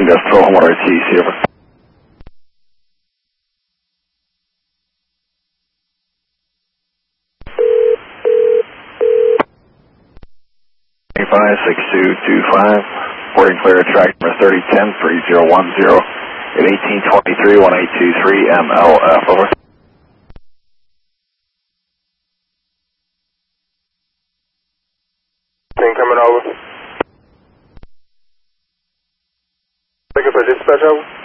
Industrial Homeowner TC, over. 6225, reporting clear track number 3010 3010 at 1823 1823 MLF, over. Thing coming over. Looking for dispatch over.